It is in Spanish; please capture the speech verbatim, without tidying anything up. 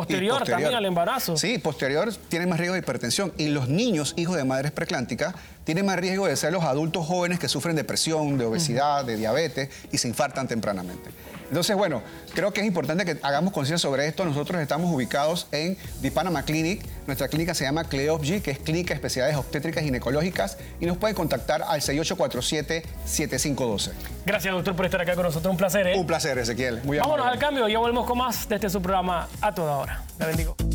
posterior, posterior también al embarazo. Sí, posterior tienen más riesgo de hipertensión. Y los niños, hijos de madres preclánticas, tienen más riesgo de ser los adultos jóvenes que sufren depresión, de obesidad, de diabetes y se infartan tempranamente. Entonces, bueno, creo que es importante que hagamos conciencia sobre esto. Nosotros estamos ubicados en The Panama Clinic. Nuestra clínica se llama CLEOPG, que es Clínica de Especialidades Obstétricas y Ginecológicas, y nos pueden contactar al seis ocho cuatro siete, siete cinco uno dos. Gracias, doctor, por estar acá con nosotros. Un placer, ¿eh? Un placer, Ezequiel. Muy amable. Vámonos al cambio y ya volvemos con más de este su programa A Toda Hora. Le bendigo.